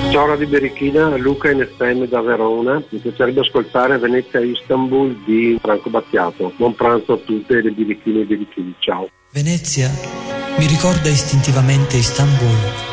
Ciao Radio Berichina, Luca in FM da Verona. Mi piacerebbe ascoltare Venezia Istanbul di Franco Battiato. Buon pranzo a tutte le birichine e birichini. Ciao. Venezia mi ricorda istintivamente Istanbul.